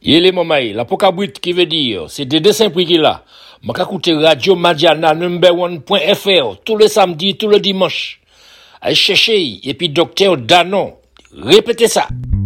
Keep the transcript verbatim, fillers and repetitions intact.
Il est mamaï, la pokabrit qui veut dire, c'est des dessins prix qu'il a. M'a écouter Radio Madiana number one point F R tous les samedis, tous les dimanches. Allez chercher, et puis docteur Danon. Répétez ça.